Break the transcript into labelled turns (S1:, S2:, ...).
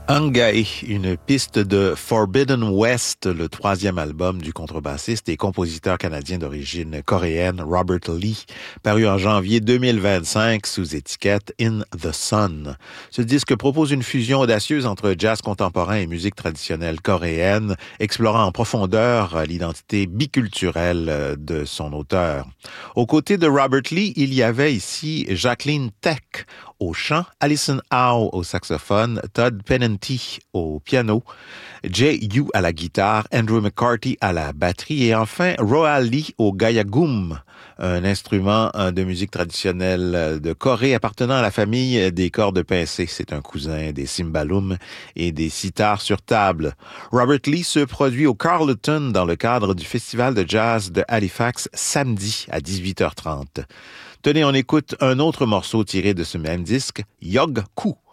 S1: Angai, une piste de Forbidden West, le troisième album du contrebassiste et compositeur canadien d'origine coréenne Robert Lee, paru en janvier 2025 sous étiquette In the Sun. Ce disque propose une fusion audacieuse entre jazz contemporain et musique traditionnelle coréenne, explorant en profondeur l'identité biculturelle de son auteur. Aux côtés de Robert Lee, il y avait ici Jacqueline Tech au chant, Alison Howe au saxophone, Todd Pennenty au piano, Jay Yu à la guitare, Andrew McCarthy à la batterie et enfin Roa Lee au gayagum, un instrument de musique traditionnelle de Corée appartenant à la famille des cordes pincées. C'est un cousin des cymbalums et des sitars sur table. Robert Lee se produit au Carleton dans le cadre du festival de jazz de Halifax samedi à 18h30. Tenez, on écoute un autre morceau tiré de ce même disque, Yog Ku.